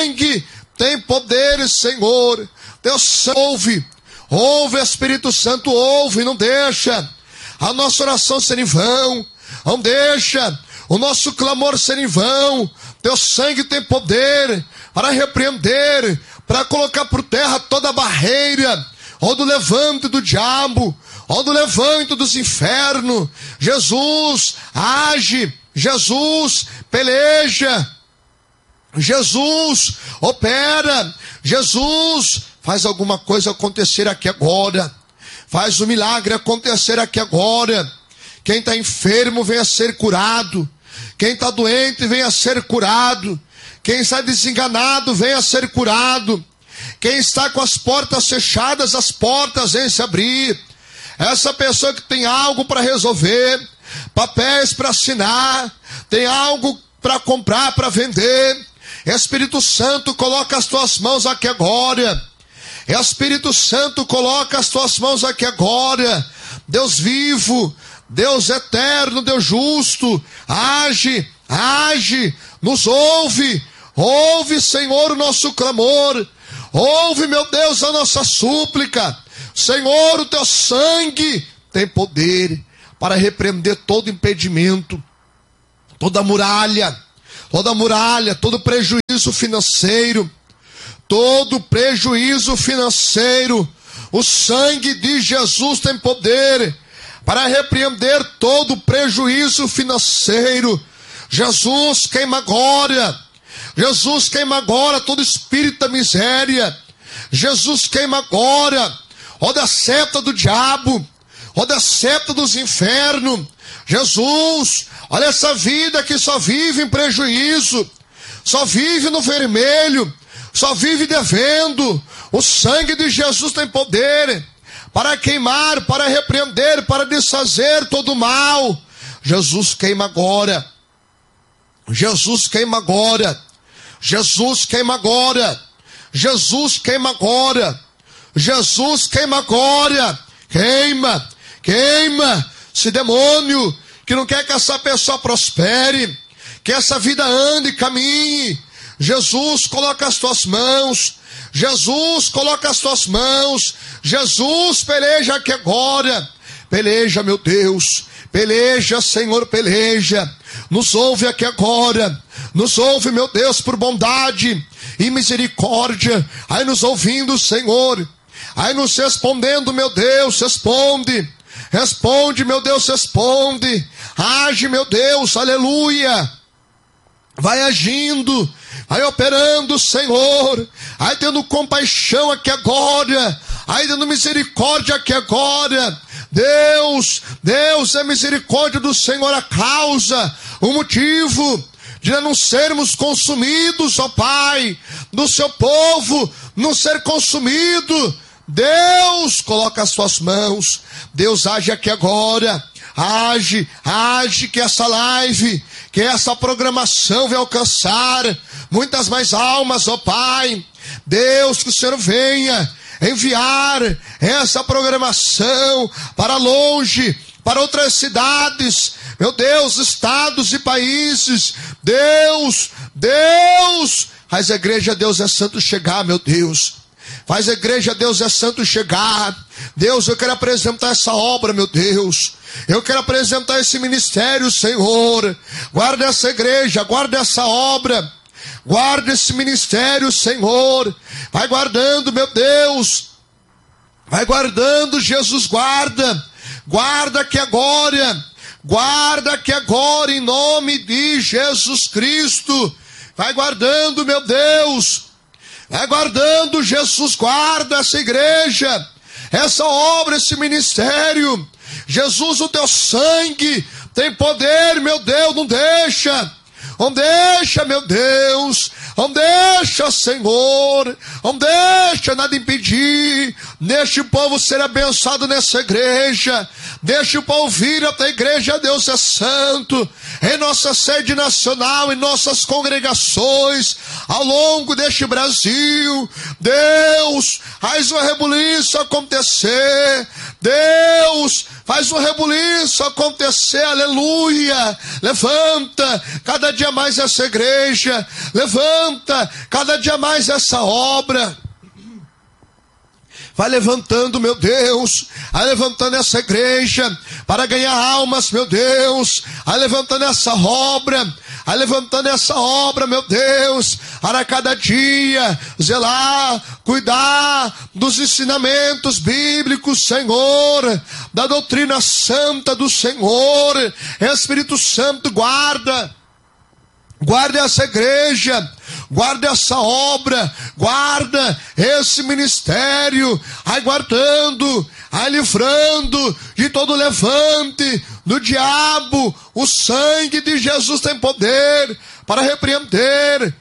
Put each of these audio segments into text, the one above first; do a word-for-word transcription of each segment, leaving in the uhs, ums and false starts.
sangue tem poder, Senhor. Teu sangue ouve, ouve, Espírito Santo, ouve, não deixa a nossa oração ser em vão, não deixa o nosso clamor ser em vão. Teu sangue tem poder para repreender, para colocar por terra toda barreira, ou do levante do diabo, ou do levante dos infernos. Jesus age, Jesus peleja, Jesus opera, Jesus faz alguma coisa acontecer aqui agora, faz o milagre acontecer aqui agora. Quem está enfermo venha ser curado, quem está doente venha ser curado, quem está desenganado venha ser curado, quem está com as portas fechadas, as portas venham se abrir. Essa pessoa que tem algo para resolver, papéis para assinar, tem algo para comprar, para vender, Espírito Santo, coloca as tuas mãos aqui agora. Espírito Santo, coloca as tuas mãos aqui agora. Deus vivo, Deus eterno, Deus justo, age, age, nos ouve, ouve, Senhor, o nosso clamor, ouve, meu Deus, a nossa súplica. Senhor, o teu sangue tem poder para repreender todo impedimento, toda muralha, toda muralha, todo prejuízo financeiro, todo prejuízo financeiro. O sangue de Jesus tem poder para repreender todo prejuízo financeiro. Jesus queima agora, Jesus queima agora todo espírito da miséria. Jesus queima agora toda a seta do diabo, toda a seta dos infernos. Jesus, olha essa vida que só vive em prejuízo, só vive no vermelho, só vive devendo. O sangue de Jesus tem poder para queimar, para repreender, para desfazer todo o mal. Jesus queima agora, Jesus queima agora, Jesus queima agora, Jesus queima agora, Jesus queima agora, queima, queima esse demônio que não quer que essa pessoa prospere, que essa vida ande e caminhe. Jesus, coloca as tuas mãos, Jesus, coloca as tuas mãos, Jesus, peleja aqui agora, peleja, meu Deus, peleja, Senhor, peleja, nos ouve aqui agora, nos ouve, meu Deus, por bondade e misericórdia, aí nos ouvindo, Senhor, aí nos respondendo, meu Deus, responde, responde, meu Deus, responde, age, meu Deus, aleluia, vai agindo, vai operando, Senhor, aí tendo compaixão aqui agora, aí dando misericórdia aqui agora. Deus, Deus, é misericórdia do Senhor a causa, o motivo de não sermos consumidos, ó Pai, do seu povo não ser consumido. Deus, coloca as suas mãos, Deus age aqui agora, age, age, que essa live, que essa programação vai alcançar muitas mais almas, ó Pai. Deus, que o Senhor venha enviar essa programação para longe, para outras cidades, meu Deus, estados e países. Deus, Deus, faz a igreja Deus é Santo chegar, meu Deus. Faz a igreja Deus é Santo chegar. Deus, eu quero apresentar essa obra, meu Deus. Eu quero apresentar esse ministério, Senhor. Guarda essa igreja, guarda essa obra. Guarda esse ministério, Senhor. Vai guardando, meu Deus. Vai guardando, Jesus, guarda. Guarda aqui agora. Guarda aqui agora, em nome de Jesus Cristo. Vai guardando, meu Deus. Vai guardando, Jesus, guarda essa igreja, essa obra, esse ministério. Jesus, o teu sangue tem poder, meu Deus, não deixa. Não deixa, meu Deus, não deixa, Senhor, não deixa nada impedir, deixa o povo ser abençoado nessa igreja, deixa o povo vir até a igreja, Deus é santo, em nossa sede nacional, em nossas congregações, ao longo deste Brasil. Deus, faz uma rebuliço acontecer. Deus, Faz um rebuliço acontecer, aleluia. Levanta cada dia mais essa igreja. Levanta cada dia mais essa obra. Vai levantando, meu Deus, vai levantando essa igreja para ganhar almas, meu Deus, vai levantando essa obra, vai levantando essa obra, meu Deus, para cada dia zelar, cuidar dos ensinamentos bíblicos, Senhor, da doutrina santa do Senhor. Espírito Santo, guarda, guarda essa igreja, guarda essa obra, guarda esse ministério, ai guardando, ai livrando de todo levante do diabo. O sangue de Jesus tem poder para repreender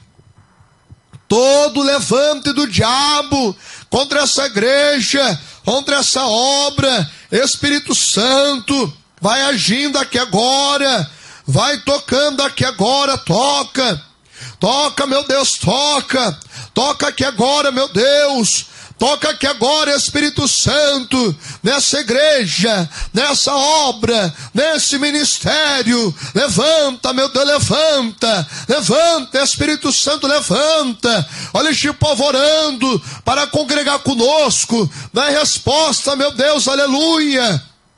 todo levante do diabo contra essa igreja, contra essa obra. Espírito Santo, vai agindo aqui agora, vai tocando aqui agora, toca. Toca, meu Deus, toca. Toca aqui agora, meu Deus. Toca aqui agora, Espírito Santo, nessa igreja, nessa obra, nesse ministério. Levanta, meu Deus, levanta. Levanta, Espírito Santo, levanta. Olha este povo orando para congregar conosco. Dá resposta, meu Deus, aleluia.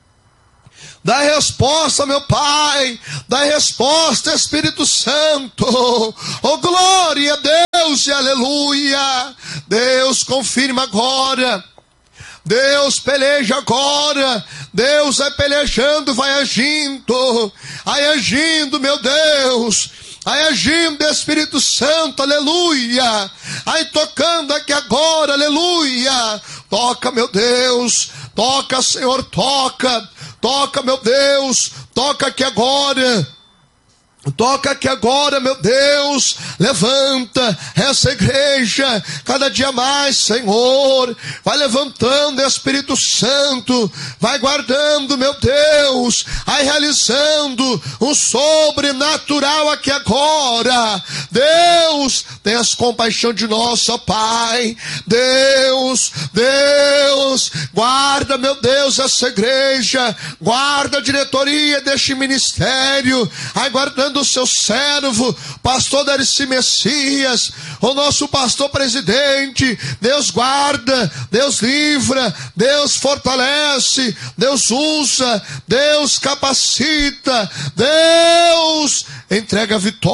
Dá resposta, meu Pai. Dá resposta, Espírito Santo. Oh, glória a Deus e aleluia. Deus confirma agora. Deus peleja agora. Deus vai pelejando, vai agindo. Vai agindo, meu Deus. Vai agindo, Espírito Santo, aleluia. Vai tocando aqui agora, aleluia. Toca, meu Deus. Toca, Senhor, toca. Toca, meu Deus, toca aqui agora. Toca aqui agora, meu Deus. Levanta essa igreja cada dia mais, Senhor. Vai levantando, Espírito Santo. Vai guardando, meu Deus. Vai realizando o sobrenatural aqui agora. Deus, tenhas compaixão de nós, ó Pai. Deus, Deus, guarda, meu Deus, essa igreja. Guarda a diretoria deste ministério. Vai guardando o seu servo, pastor Darcy Messias, o nosso pastor presidente. Deus guarda, Deus livra, Deus fortalece, Deus usa, Deus capacita, Deus entrega a vitória.